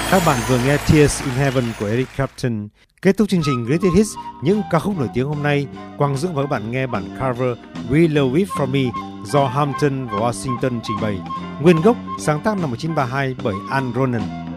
Các bạn vừa nghe Tears in Heaven của Eric Clapton. Kết thúc chương trình Greatest Hits, những ca khúc nổi tiếng hôm nay, Quang Dũng và các bạn nghe bản cover We Love It For Me do Hampton và Washington trình bày. Nguyên gốc sáng tác năm 1932 bởi Al Ronan.